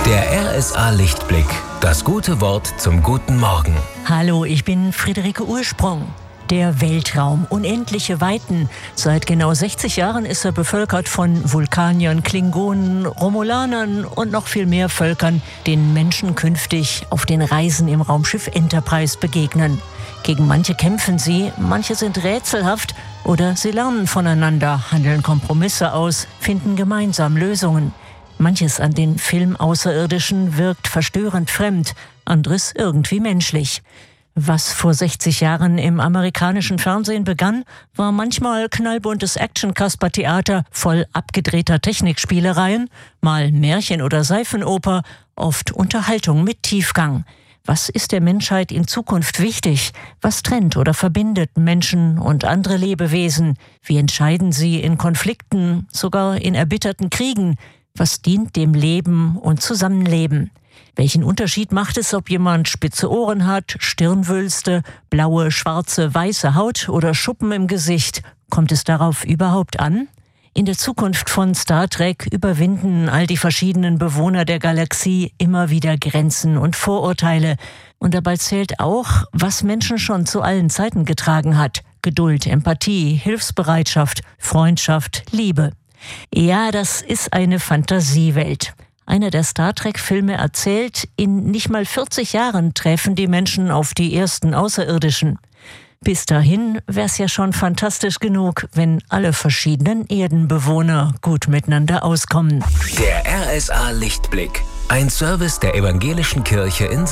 Der RSA Lichtblick. Das gute Wort zum guten Morgen. Hallo, ich bin Friederike Ursprung. Der Weltraum, unendliche Weiten. Seit genau 60 Jahren ist er bevölkert von Vulkaniern, Klingonen, Romulanern und noch viel mehr Völkern, denen Menschen künftig auf den Reisen im Raumschiff Enterprise begegnen. Gegen manche kämpfen sie, manche sind rätselhaft oder sie lernen voneinander, handeln Kompromisse aus, finden gemeinsam Lösungen. Manches an den Filmaußerirdischen wirkt verstörend fremd, anderes irgendwie menschlich. Was vor 60 Jahren im amerikanischen Fernsehen begann, war manchmal knallbuntes Action-Kaspertheater voll abgedrehter Technikspielereien, mal Märchen oder Seifenoper, oft Unterhaltung mit Tiefgang. Was ist der Menschheit in Zukunft wichtig? Was trennt oder verbindet Menschen und andere Lebewesen? Wie entscheiden sie in Konflikten, sogar in erbitterten Kriegen? Was dient dem Leben und Zusammenleben? Welchen Unterschied macht es, ob jemand spitze Ohren hat, Stirnwülste, blaue, schwarze, weiße Haut oder Schuppen im Gesicht? Kommt es darauf überhaupt an? In der Zukunft von Star Trek überwinden all die verschiedenen Bewohner der Galaxie immer wieder Grenzen und Vorurteile. Und dabei zählt auch, was Menschen schon zu allen Zeiten getragen hat. Geduld, Empathie, Hilfsbereitschaft, Freundschaft, Liebe. Ja, das ist eine Fantasiewelt. Einer der Star Trek-Filme erzählt, in nicht mal 40 Jahren treffen die Menschen auf die ersten Außerirdischen. Bis dahin wäre es ja schon fantastisch genug, wenn alle verschiedenen Erdenbewohner gut miteinander auskommen. Der RSA Lichtblick. Ein Service der Evangelischen Kirche in